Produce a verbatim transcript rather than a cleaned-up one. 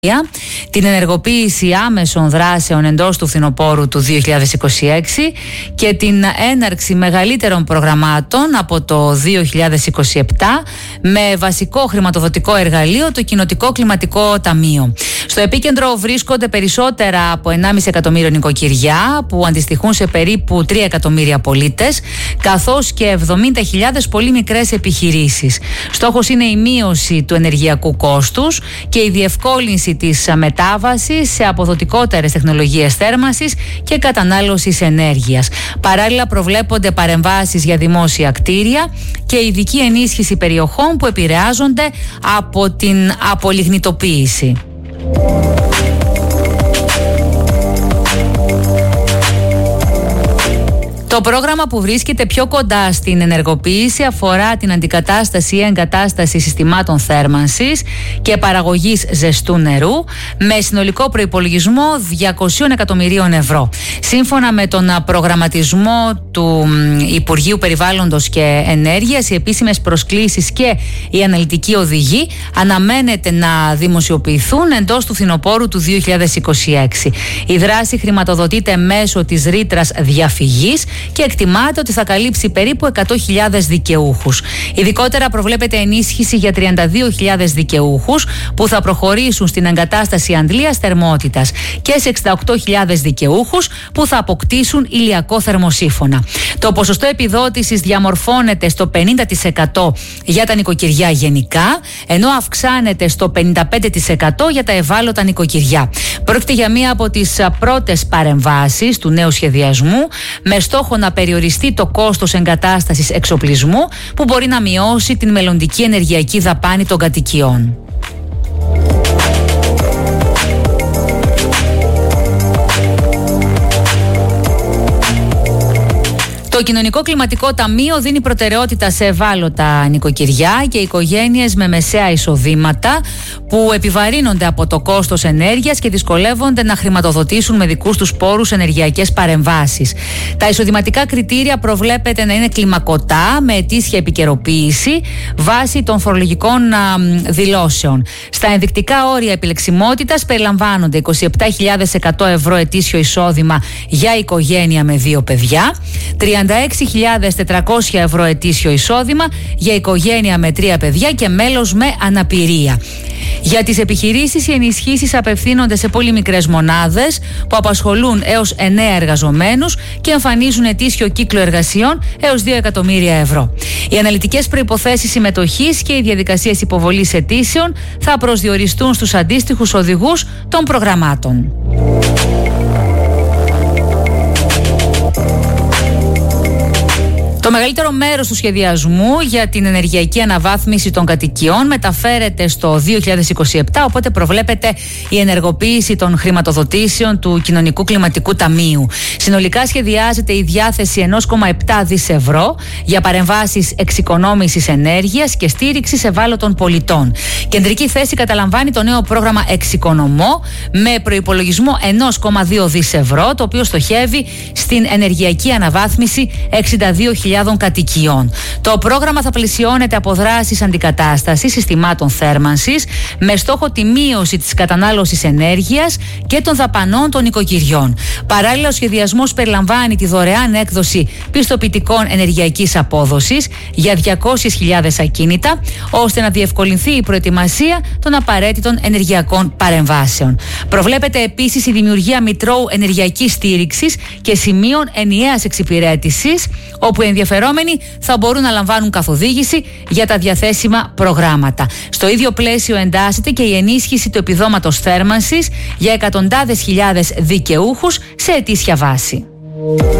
την ενεργοποίηση άμεσων δράσεων εντός του φθινοπόρου του δύο χιλιάδες είκοσι έξι και την έναρξη μεγαλύτερων προγραμμάτων από το δύο χιλιάδες είκοσι επτά με βασικό χρηματοδοτικό εργαλείο το Κοινοτικό Κλιματικό Ταμείο. Στο επίκεντρο βρίσκονται περισσότερα από ενάμιση εκατομμύριο νοικοκυριά που αντιστοιχούν σε περίπου τρία εκατομμύρια πολίτες, καθώς και εβδομήντα χιλιάδες πολύ μικρές επιχειρήσεις. Στόχος είναι η μείωση του ενεργειακού κόστους και η διευκόλυνση της μετάβασης σε αποδοτικότερες τεχνολογίες θέρμανσης και κατανάλωσης ενέργειας. Παράλληλα προβλέπονται παρεμβάσεις για δημόσια κτίρια και ειδική ενίσχυση περιοχών που επηρεάζονται από την απολιγνητοποίηση. Το πρόγραμμα που βρίσκεται πιο κοντά στην ενεργοποίηση αφορά την αντικατάσταση ή εγκατάσταση συστημάτων θέρμανσης και παραγωγής ζεστού νερού με συνολικό προϋπολογισμό διακόσια εκατομμυρίων ευρώ. Σύμφωνα με τον προγραμματισμό του Υπουργείου Περιβάλλοντος και Ενέργειας, οι επίσημες προσκλήσεις και οι αναλυτικοί οδηγοί αναμένεται να δημοσιοποιηθούν εντός του φθινοπόρου του δύο χιλιάδες είκοσι έξι. Η δράση χρηματοδοτείται μέσω της ρήτρας διαφυγής και εκτιμάται ότι θα καλύψει περίπου εκατό χιλιάδες δικαιούχους. Ειδικότερα προβλέπεται ενίσχυση για τριάντα δύο χιλιάδες δικαιούχους που θα προχωρήσουν στην εγκατάσταση αντλίας θερμότητας και σε εξήντα οκτώ χιλιάδες δικαιούχους που θα αποκτήσουν ηλιακό θερμοσύφωνα. Το ποσοστό επιδότησης διαμορφώνεται στο πενήντα τοις εκατό για τα νοικοκυριά γενικά, ενώ αυξάνεται στο πενήντα πέντε τοις εκατό για τα ευάλωτα νοικοκυριά. Πρόκειται για μία από τις πρώτες παρεμβάσεις του νέου σχεδιασμού με στόχο να περιοριστεί το κόστος εγκατάστασης εξοπλισμού που μπορεί να μειώσει την μελλοντική ενεργειακή δαπάνη των κατοικιών. Το Κοινωνικό Κλιματικό Ταμείο δίνει προτεραιότητα σε ευάλωτα νοικοκυριά και οικογένειες με μεσαία εισοδήματα που επιβαρύνονται από το κόστος ενέργειας και δυσκολεύονται να χρηματοδοτήσουν με δικούς τους πόρους ενεργειακές παρεμβάσεις. Τα εισοδηματικά κριτήρια προβλέπεται να είναι κλιμακωτά με ετήσια επικαιροποίηση βάσει των φορολογικών α, δηλώσεων. Στα ενδεικτικά όρια επιλεξιμότητας περιλαμβάνονται είκοσι επτά χιλιάδες εκατό ευρώ ετήσιο εισόδημα για οικογένεια με δύο παιδιά, τριάντα έξι χιλιάδες τετρακόσια ευρώ ετήσιο εισόδημα για οικογένεια με τρία παιδιά και μέλος με αναπηρία. Για τις επιχειρήσεις, οι ενισχύσεις απευθύνονται σε πολύ μικρές μονάδες που απασχολούν έως εννέα εργαζομένους και εμφανίζουν ετήσιο κύκλο εργασιών έως δύο εκατομμύρια ευρώ. Οι αναλυτικές προϋποθέσεις συμμετοχής και οι διαδικασίες υποβολής αιτήσεων θα προσδιοριστούν στους αντίστοιχους οδηγούς των προγραμμάτων. Το μεγαλύτερο μέρος του σχεδιασμού για την ενεργειακή αναβάθμιση των κατοικιών μεταφέρεται στο δύο χιλιάδες είκοσι επτά, οπότε προβλέπεται η ενεργοποίηση των χρηματοδοτήσεων του Κοινωνικού Κλιματικού Ταμείου. Συνολικά σχεδιάζεται η διάθεση ένα κόμμα επτά δισεκατομμύρια ευρώ για παρεμβάσεις εξοικονόμησης ενέργειας και στήριξης ευάλωτων πολιτών. Κεντρική θέση καταλαμβάνει το νέο πρόγραμμα Εξοικονομώ με προϋπολογισμό ένα κόμμα δύο δισεκατομμύρια ευρώ, το οποίο στοχεύει στην ενεργειακή αναβάθμιση εξήντα δύο χιλιάδων κατοικιών. Το πρόγραμμα θα πλαισιώνεται από δράσεις αντικατάστασης συστημάτων θέρμανσης με στόχο τη μείωση της κατανάλωσης ενέργειας και των δαπανών των νοικοκυριών. Παράλληλα, ο σχεδιασμός περιλαμβάνει τη δωρεάν έκδοση πιστοποιητικών ενεργειακής απόδοσης για διακόσιες χιλιάδες ακίνητα, ώστε να διευκολυνθεί η προετοιμασία των απαραίτητων ενεργειακών παρεμβάσεων. Προβλέπεται επίσης η δημιουργία μητρώου ενεργειακής στήριξης και σημείων ενιαίας εξυπηρέτησης, όπου οι ενδιαφερόμενοι θα μπορούν να λαμβάνουν καθοδήγηση για τα διαθέσιμα προγράμματα. Στο ίδιο πλαίσιο εντάσσεται και η ενίσχυση του επιδόματος θέρμανσης για εκατοντάδες χιλιάδες δικαιούχους σε ετήσια βάση.